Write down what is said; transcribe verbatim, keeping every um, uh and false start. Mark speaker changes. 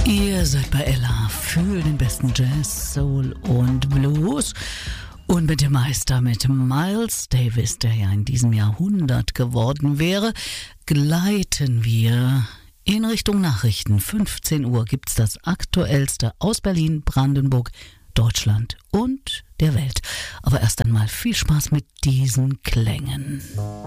Speaker 1: Ihr seid bei Ella für den besten Jazz, Soul und Blues. Und mit dem Meister, mit Miles Davis, der ja in diesem Jahrhundert geworden wäre, gleiten wir in Richtung Nachrichten. fünfzehn Uhr gibt's das Aktuellste aus Berlin, Brandenburg, Deutschland und der Welt. Aber erst einmal viel Spaß mit diesen Klängen.